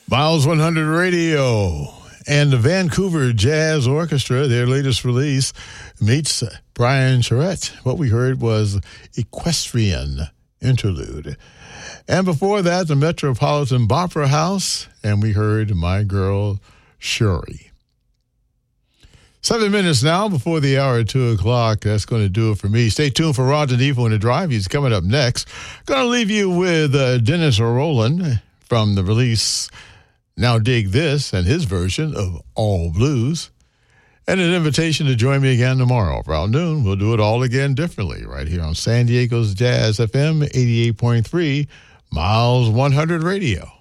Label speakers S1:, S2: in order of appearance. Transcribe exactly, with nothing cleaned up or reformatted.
S1: Miles one hundred Radio and the Vancouver Jazz Orchestra, their latest release, meets Brian Charette. What we heard was Equestrian Interlude. And before that, the Metropolitan Opera House, and we heard My Girl Shuri. Seven minutes now before the hour at two o'clock. That's going to do it for me. Stay tuned for Ron DeNevo in the Drive. He's coming up next. Going to leave you with uh, Dennis Rowland from the release Now Dig This and his version of All Blues. And an invitation to join me again tomorrow around noon. We'll do it all again differently right here on San Diego's Jazz F M eighty-eight point three, Miles one hundred Radio.